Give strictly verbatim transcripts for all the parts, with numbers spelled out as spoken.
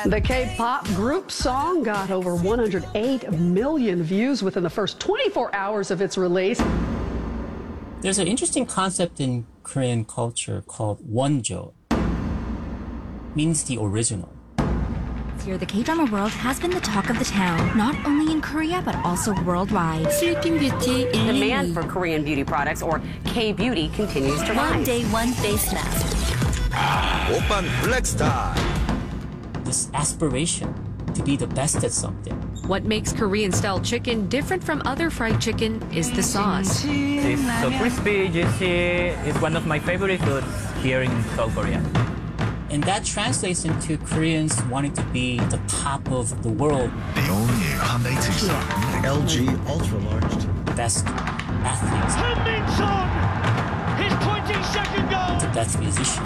The K-pop group song got over one hundred eight million views within the first twenty-four hours of its release. There's an interesting concept in Korean culture called wonjo. Means the original. Here, the K-drama world has been the talk of the town, not only in Korea, but also worldwide. Sleeping Beauty in demand for Korean beauty products, or K-beauty, continues to rise. One day, one face mask. Open Black Star. This aspiration to be the best at something. What makes Korean-style chicken different from other fried chicken is the sauce. It's so crispy, juicy. It's one of my favorite foods here in South Korea. And that translates into Koreans wanting to be the top of the world. The all-new Hyundai Tucson, L G ultra-large. Best athletes. His twenty-second goal. The best musicians.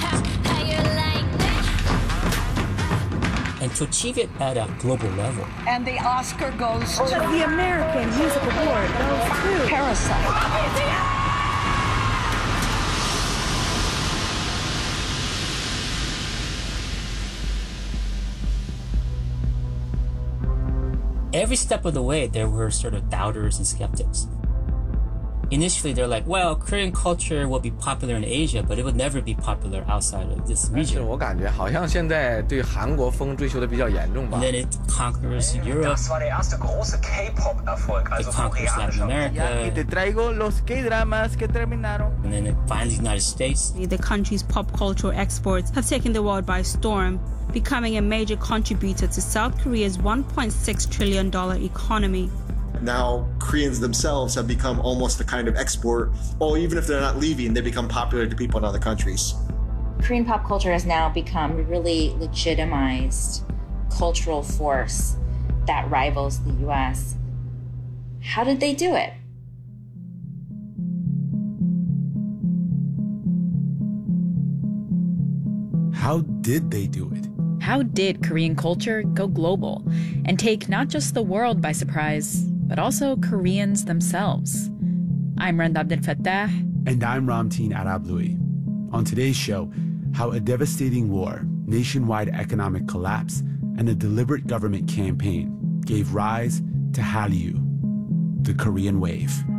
And to achieve it at a global level. And the Oscar goes to the American Music Award goes to Parasite. Every step of the way, there were sort of doubters and skeptics. Initially, they're like, well, Korean culture will be popular in Asia, but it would never be popular outside of this 但是 region. 我感觉好像现在对韩国风追求的比较严重吧。 And then it conquers Europe. Das war der erste große K-Pop-Erfolg, It also conquers Latin America. Te traigo los K-dramas que terminaron. And then it finds the United States. The country's pop culture exports have taken the world by storm, becoming a major contributor to South Korea's one point six trillion dollars economy. Now, Koreans themselves have become almost a kind of export. Or even if they're not leaving, they become popular to people in other countries. Korean pop culture has now become a really legitimized cultural force that rivals the U S. How did they do it? How did they do it? How did Korean culture go global and take not just the world by surprise, but also Koreans themselves? I'm Rand Abdel Fattah. And I'm Ramteen Arablouei. On today's show, how a devastating war, nationwide economic collapse, and a deliberate government campaign gave rise to Hallyu, the Korean wave.